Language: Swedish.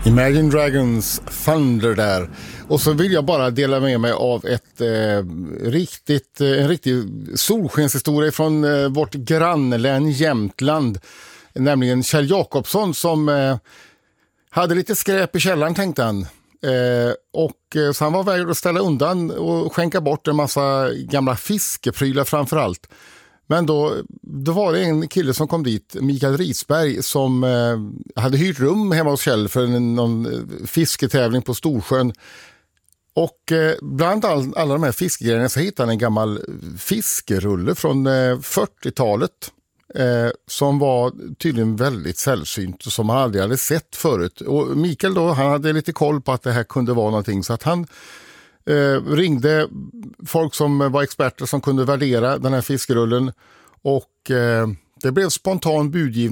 Imagine Dragons Thunder där. Och så vill jag bara dela med mig av en riktig solskenshistoria från vårt grannlän Jämtland. Nämligen Kjell Jakobsson som hade lite skräp i källaren, tänkte han. Så han var väg att ställa undan och skänka bort en massa gamla fiskeprylar framför allt. Men då var det en kille som kom dit, Mikael Risberg, som hade hyrt rum hemma hos Kjell för någon fisketävling på Storsjön. Och bland alla de här fiskegrejerna så hittade han en gammal fiskerulle från 40-talet som var tydligen väldigt sällsynt och som han aldrig hade sett förut. Och Mikael då, han hade lite koll på att det här kunde vara någonting, så att han ringde folk som var experter som kunde värdera den här fiskerullen, och det blev spontan budgivning.